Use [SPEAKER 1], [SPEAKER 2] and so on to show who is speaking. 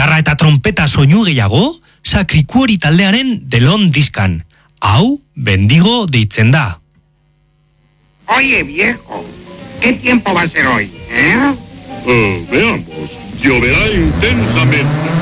[SPEAKER 1] gitarra eta trompeta soinu gehiago, Sakrikuori taldearen Delon diskan. Hau, Bendigo deitzen da.
[SPEAKER 2] Oye, viejo, ¿qué tiempo va a ser hoy, eh?
[SPEAKER 3] Veamos, lloverá intensamente.